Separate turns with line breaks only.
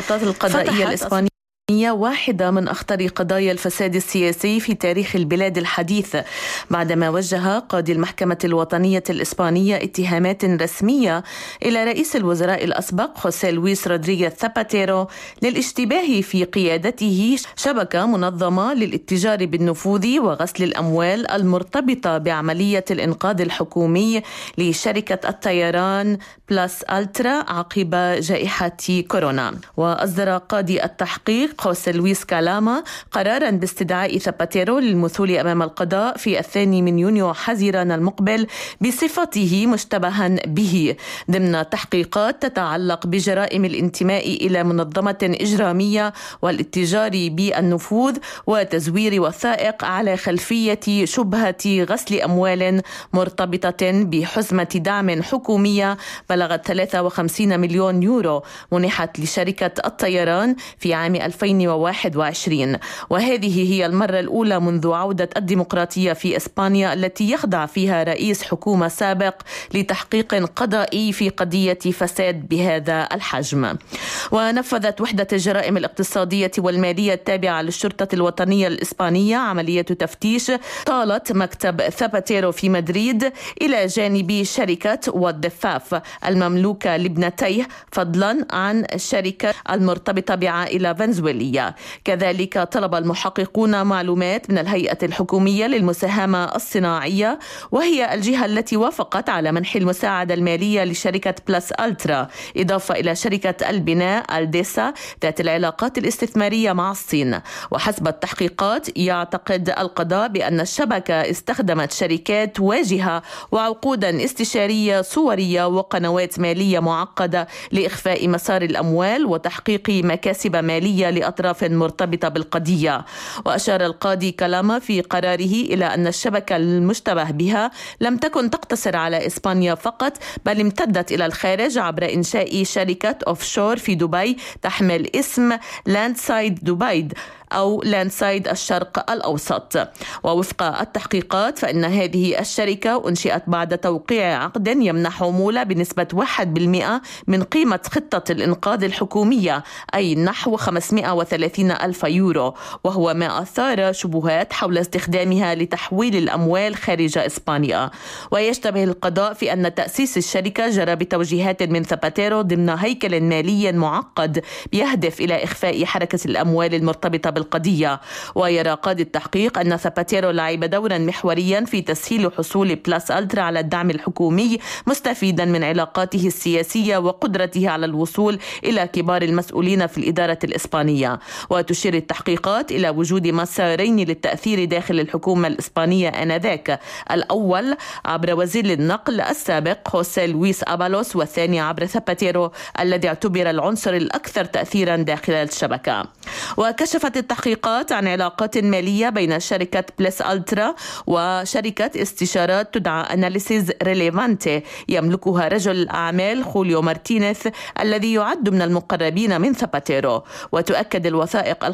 السلطات القضائية الإسبانية واحدة من أخطر قضايا الفساد السياسي في تاريخ البلاد الحديث، بعدما وجه قاضي المحكمة الوطنية الإسبانية اتهامات رسمية إلى رئيس الوزراء الأسبق خوسيه لويس رودريغيز زاباتيرو للاشتباه في قيادته شبكة منظمة للاتجار بالنفوذ وغسل الأموال المرتبطة بعملية الإنقاذ الحكومي لشركة الطيران بلاس ألترا عقب جائحة كورونا. وأصدر قاضي التحقيق خوسيه لويس كالاما قرارا باستدعاء زاباتيرو للمثول أمام القضاء في 2 يونيو حزيران المقبل بصفته مشتبها به ضمن تحقيقات تتعلق بجرائم الانتماء إلى منظمة إجرامية والاتجار بالنفوذ وتزوير وثائق على خلفية شبهة غسل أموال مرتبطة بحزمة دعم حكومية بلغت 53 مليون يورو منحت لشركة الطيران في عام 2021. وهذه هي المرة الأولى منذ عودة الديمقراطية في إسبانيا التي يخضع فيها رئيس حكومة سابق لتحقيق قضائي في قضية فساد بهذا الحجم. ونفذت وحدة الجرائم الاقتصادية والمالية التابعة للشرطة الوطنية الإسبانية عملية تفتيش طالت مكتب زاباتيرو في مدريد إلى جانب شركة والضفاف المملوكة لابنتيه، فضلا عن الشركة المرتبطة بعائلة فنزويلية. كذلك طلب المحققون معلومات من الهيئة الحكومية للمساهمة الصناعية، وهي الجهة التي وافقت على منح المساعدة المالية لشركة بلاس ألترا، إضافة إلى شركة البناء الديسا ذات العلاقات الاستثمارية مع الصين. وحسب التحقيقات يعتقد القضاء بأن الشبكة استخدمت شركات واجهة وعقودا استشارية صورية وقنوات مالية معقدة لإخفاء مسار الأموال وتحقيق مكاسب مالية لأطراف مرتبطة بالقضية. وأشار القاضي كالاما في قراره إلى أن الشبكة المشتبه بها لم تكن تقتصر على إسبانيا فقط، بل امتدت إلى الخارج عبر إنشاء شركة أوفشور في دبي تحمل اسم لاندسايد دبي أو لاندسايد الشرق الأوسط. ووفق التحقيقات فإن هذه الشركة أنشئت بعد توقيع عقد يمنح عمولة بنسبة 1% من قيمة خطة الإنقاذ الحكومية، أي نحو 530 ألف يورو، وهو ما أثار شبهات حول استخدامها لتحويل الأموال خارج إسبانيا. ويشتبه القضاء في أن تأسيس الشركة جرى بتوجيهات من زاباتيرو ضمن هيكل مالي معقد يهدف إلى إخفاء حركة الأموال المرتبطة بالقضية. ويرى قاضي التحقيق أن زاباتيرو لعب دورا محوريا في تسهيل حصول بلاس ألترا على الدعم الحكومي، مستفيدا من علاقاته السياسية وقدرته على الوصول إلى كبار المسؤولين في الإدارة الإسبانية. وتشير التحقيقات إلى وجود مسارين للتأثير داخل الحكومة الإسبانية آنذاك، الأول عبر وزير النقل السابق خوسيه لويس أبالوس، والثاني عبر زاباتيرو الذي اعتبر العنصر الأكثر تأثيرا داخل الشبكة. وكشفت التحقيقات عن علاقات مالية بين شركة بلاس ألترا وشركة استشارات تدعى أناليسيز ريليفانتي يملكها رجل الأعمال خوليو مارتينيز الذي يعد من المقربين من زاباتيرو. وتؤكد الوثائق